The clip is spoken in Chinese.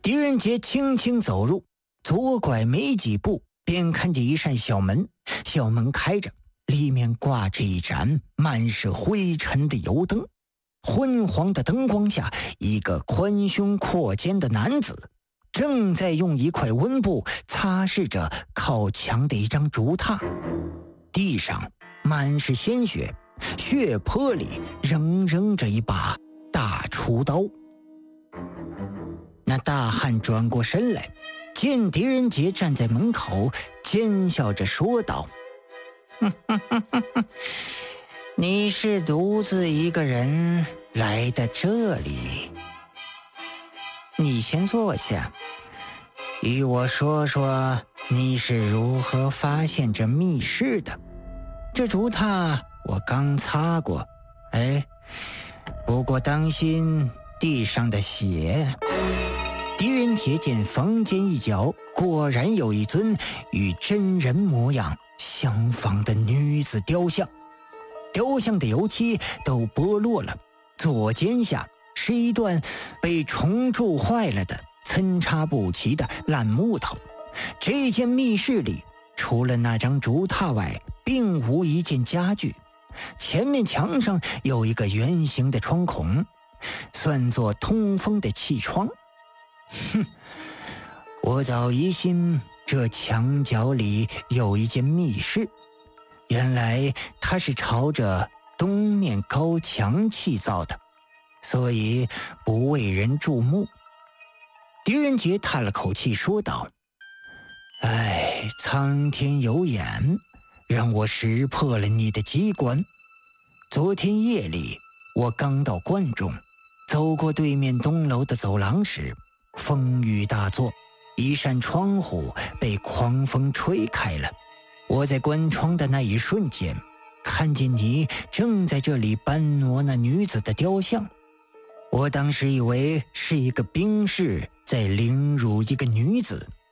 狄仁杰轻轻走入，左拐没几步，便看见一扇小门，小门开着，里面挂着一盏满是灰尘的油灯。昏黄的灯光下，一个宽胸阔肩的男子正在用一块温布擦拭着靠墙的一张竹榻，地上满是鲜血，血泊里扔着一把大锄刀。那大汉转过身来，见狄仁杰站在门口，奸笑着说道：你是独自一个人来的这里？你先坐下，与我说说你是如何发现这密室的。这竹榻我刚擦过，不过当心地上的血。狄仁杰见房间一角果然有一尊与真人模样相仿的女子雕像，雕像的油漆都剥落了，左肩下是一段被虫蛀坏了的参差不齐的烂木头。这间密室里除了那张竹榻外，并无一件家具。前面墙上有一个圆形的窗孔，算作通风的气窗。我早疑心这墙角里有一间密室，原来它是朝着东面高墙砌造的，所以不为人注目。狄仁杰叹了口气说道：苍天有眼，让我识破了你的机关。昨天夜里我刚到观中，走过对面东楼的走廊时，风雨大作，一扇窗户被狂风吹开了。我在关窗的那一瞬间，看见你正在这里搬挪那女子的雕像。我当时以为是一个兵士在凌辱一个女子，